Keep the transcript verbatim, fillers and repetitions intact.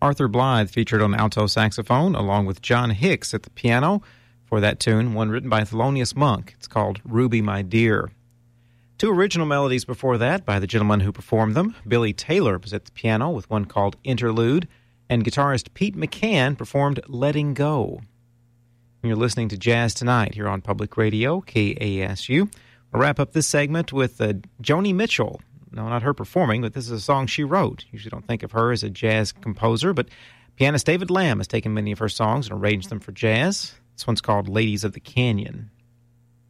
Arthur Blythe featured on alto saxophone, along with John Hicks at the piano for that tune, one written by Thelonious Monk. It's called Ruby, My Dear. Two original melodies before that by the gentleman who performed them. Billy Taylor was at the piano with one called Interlude, and guitarist Pete McCann performed Letting Go. And you're listening to Jazz Tonight here on Public Radio, K A S U. We'll wrap up this segment with uh, Joni Mitchell. No, not her performing, but this is a song she wrote. Usually don't think of her as a jazz composer, but pianist David Lamb has taken many of her songs and arranged them for jazz. This one's called Ladies of the Canyon.